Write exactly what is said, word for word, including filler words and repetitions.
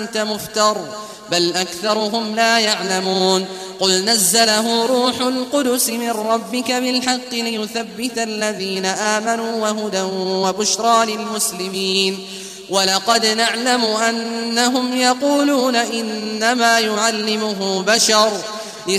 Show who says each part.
Speaker 1: أنت مفتر بل أكثرهم لا يعلمون قل نزله روح القدس من ربك بالحق ليثبت الذين آمنوا وهدى وبشرى للمسلمين ولقد نعلم أنهم يقولون إنما يعلمه بشر